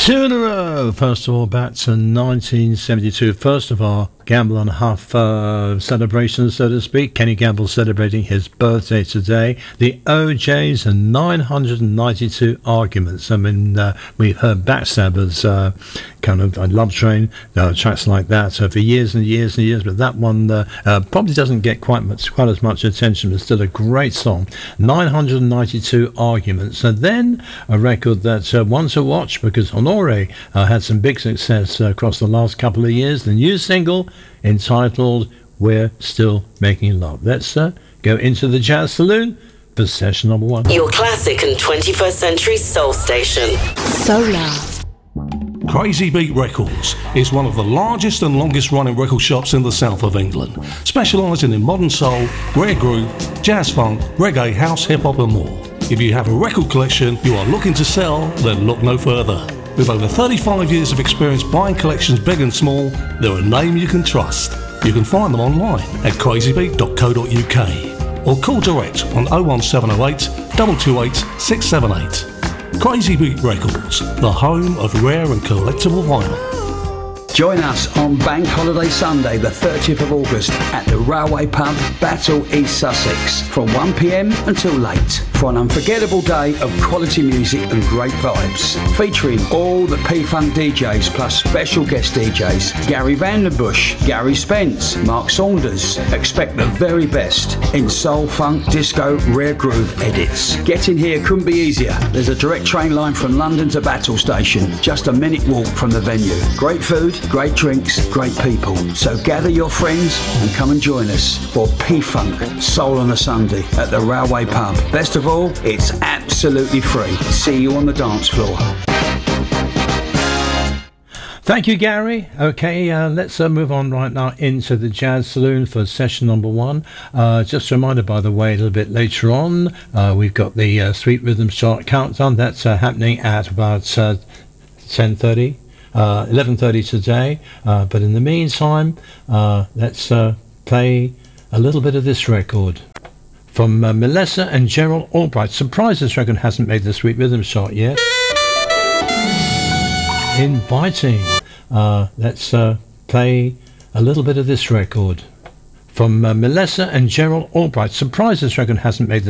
Two in a row. First of all, back to 1972. First of all, Gamble on Huff celebration, so to speak. Kenny Gamble celebrating his birthday today. The OJs and 992 arguments. I mean, we've heard Backstabbers, kind of Love Train, tracks like that for years and years and years, but that one probably doesn't get quite as much attention, but still a great song. 992 arguments. And then a record that's one to watch because Honore had some big success across the last couple of years. The new single entitled We're Still Making Love. Let's go into the Jazz Saloon for session number one. Your classic and 21st century soul station. Solar. Crazy Beat Records is one of the largest and longest running record shops in the south of England, specialising in modern soul, rare groove, jazz funk, reggae, house, hip hop and more. If you have a record collection you are looking to sell, then look no further. With over 35 years of experience buying collections big and small, they're a name you can trust. You can find them online at crazybeat.co.uk or call direct on 01708 228 678. Crazy Beat Records, the home of rare and collectible vinyl. Join us on Bank Holiday Sunday, the 30th of August at the Railway Pub, Battle, East Sussex, from 1 p.m. until late for an unforgettable day of quality music and great vibes. Featuring all the P-Funk DJs plus special guest DJs, Gary Vandenbush, Gary Spence, Mark Saunders. Expect the very best in soul, funk, disco, rare groove edits. Getting here couldn't be easier. There's a direct train line from London to Battle Station, just a minute walk from the venue. Great food, great drinks, great people. So gather your friends and come and join us for P-Funk Soul on a Sunday at the Railway Pub. Best of all, it's absolutely free. See you on the dance floor. Thank you, Gary. Okay, let's move on right now into the Jazz Saloon for session number one. Just a reminder, by the way, a little bit later on, we've got the Sweet Rhythms Chart Countdown. That's happening at about 10:30. 11:30 today, but in the meantime, let's play a little bit of this record from Melissa and Gerald Albright. Surprised this record hasn't made the Sweet Rhythm chart yet. Inviting. Let's play a little bit of this record from Melissa and Gerald Albright. Surprised this record hasn't made the